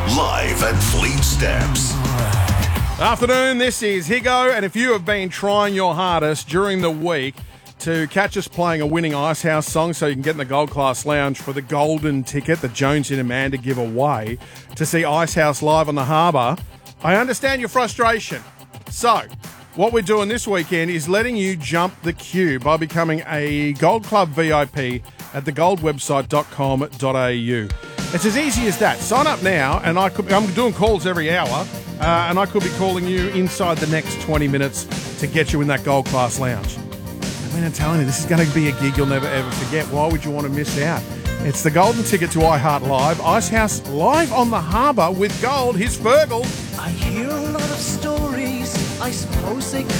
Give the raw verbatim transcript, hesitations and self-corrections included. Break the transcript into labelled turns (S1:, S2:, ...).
S1: live at Fleet Steps.
S2: Afternoon, this is Higo, and if you have been trying your hardest during the week to catch us playing a winning Icehouse song so you can get in the Gold Class Lounge for the golden ticket that Jonesy and Amanda give away to see Icehouse live on the harbour, I understand your frustration. So, what we're doing this weekend is letting you jump the queue by becoming a Gold Club V I P at the gold website dot com dot a u. It's as easy as that. Sign up now, and I could, I'm doing calls every hour, uh, and I could be calling you inside the next twenty minutes to get you in that Gold Class Lounge. I mean, I'm telling you, this is going to be a gig you'll never ever forget. Why would you want to miss out? It's the golden ticket to iHeart Live, Icehouse live on the harbour with gold. Here's Fergal.
S3: I hear a lot of stories, I suppose they could